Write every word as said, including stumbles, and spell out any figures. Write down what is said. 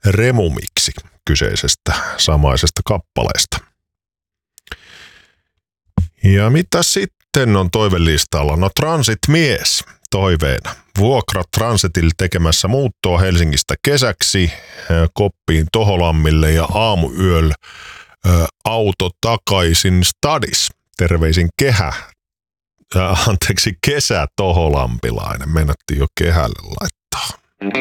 remumiksi kyseisestä samaisesta kappaleesta. Ja mitä sitten on toivelistalla? No Transit-mies toiveena. Vuokra Transitille tekemässä muuttoa Helsingistä kesäksi Koppiin Toholammille ja aamuyöllä auto takaisin stadis. Terveisin kehä, äh, anteeksi kesä Toholampilainen. Mennättiin jo kehälle laittaa.